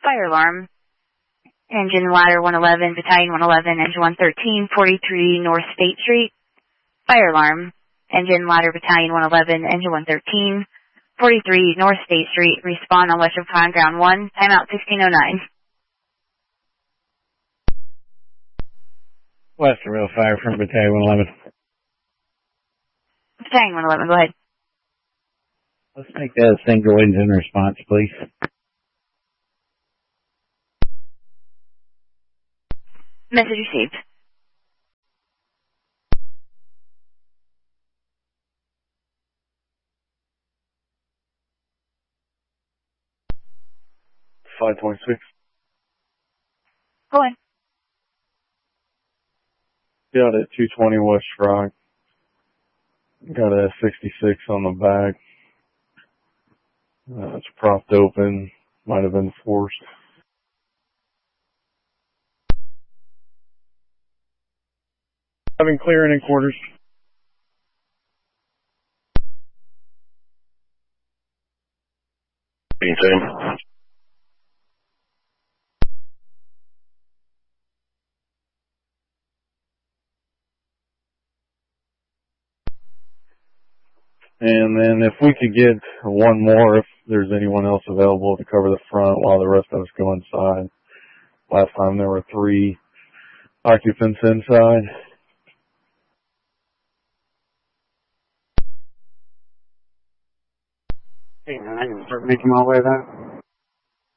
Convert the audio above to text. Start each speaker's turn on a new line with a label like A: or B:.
A: Fire alarm. Engine ladder 111, battalion 111, engine 113, 43 North State Street. Fire alarm. Engine ladder battalion 111, engine 113, 43 North State Street. Respond on Western Prime Ground 1. Timeout 1609.
B: Westerville Fire from battalion 111.
A: Battalion 111, go ahead.
B: Let's make that a single engine response, please.
A: Message received.
C: .526.
A: Go ahead.
C: Got it, 220 West Rock. Got a 66 on the back. It's propped open. Might have been forced. Having clearing in quarters.
D: Same.
C: And then if we could get one more, if there's anyone else available to cover the front while the rest of us go inside. Last time there were 3 occupants inside.
B: Hey, man, I can start making my way back.